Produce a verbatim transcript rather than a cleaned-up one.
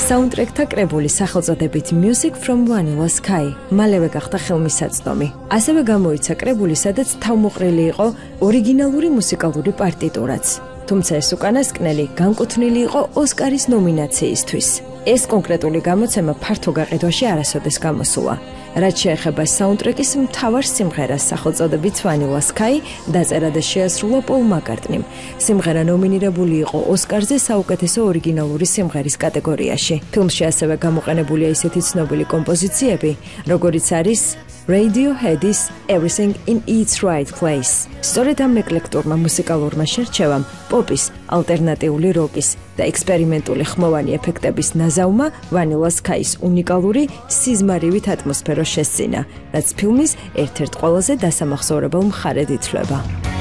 საუნდტრეკთა კრებული სახელწოდებით Music from Vanilla Sky მალევე გახდა ხელმისაწვდომი. ასევე გამოიცა კრებული, სადაც თავმოყრილი იყო ორიგინალური მუსიკალური პარტიტურაც. თუმცა ეს უკანასკნელი განკუთვნილი იყო ოსკარის ნომინაციისთვის. ეს კონკრეტული გამოცემა ფართო გაყიდვაში არასოდეს გამოსულა. რაც შეეხება საუნდტრეკის მთავარ სიმღერას სახელწოდებით Vanilla Sky, დაწერა და შეასრულა პოლ მაკარტნიმ. სიმღერა ნომინირებული იყო ოსკარზე საუკეთესო ორიგინალური სიმღერის კატეგორიაში. ფილმში ასევე გამოყენებულია ისეთი ცნობილი კომპოზიციები, როგორიც არის Radiohead's Everything in its Right Place. სწორედ ამ ეკლექტურმა მუსიკალურმა შერჩევამ, პოპის, ალტერნატიული როკის და ექსპერიმენტული ხმოვანი ეფექტების ნაზავმა Vanilla Sky-ის უნიკალური სიზმარივით ატმოსფერო შესძინა, რაც ფილმის ერთ-ერთ ყველაზე დასამახსოვრებელ მხარედ ითვლება.